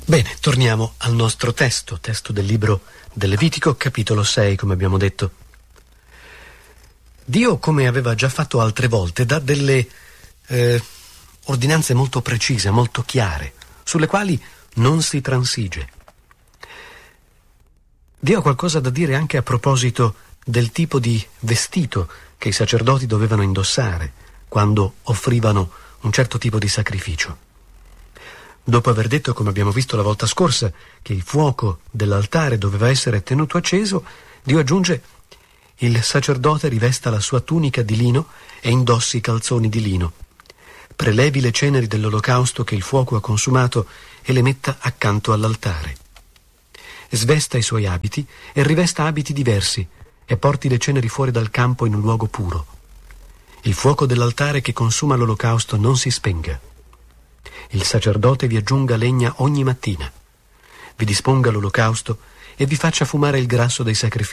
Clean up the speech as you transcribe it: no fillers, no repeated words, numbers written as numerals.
Bene, torniamo al nostro testo del libro del Levitico, capitolo 6, come abbiamo detto. Dio, come aveva già fatto altre volte, dà delle ordinanze molto precise, molto chiare, sulle quali non si transige. Dio ha qualcosa da dire anche a proposito del tipo di vestito che i sacerdoti dovevano indossare quando offrivano un certo tipo di sacrificio. Dopo aver detto, come abbiamo visto la volta scorsa, che il fuoco dell'altare doveva essere tenuto acceso, Dio aggiunge: il sacerdote rivesta la sua tunica di lino e indossi i calzoni di lino. Prelevi le ceneri dell'olocausto che il fuoco ha consumato e le metta accanto all'altare. Svesta i suoi abiti e rivesta abiti diversi e porti le ceneri fuori dal campo in un luogo puro. Il fuoco dell'altare che consuma l'olocausto non si spenga. Il sacerdote vi aggiunga legna ogni mattina, vi disponga l'olocausto e vi faccia fumare il grasso dei sacrifici.